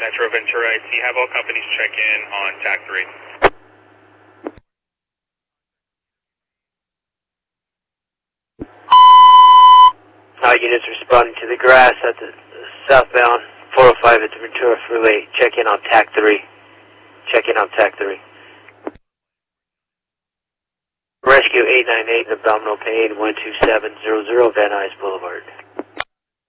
Metro Ventura, I see. Have all companies check in on TAC 3. Units responding to the grass at the southbound 405 at the Ventura Freeway. Check in on TAC 3. Check in on TAC 3. Rescue 898, abdominal pain, 12700 Van Nuys Boulevard.